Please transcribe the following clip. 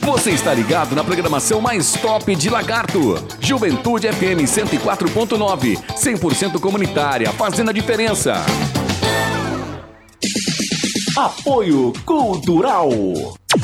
Você está ligado na programação mais top de Lagarto. Juventude FM 104.9, 100% comunitária, fazendo a diferença. Apoio Cultural.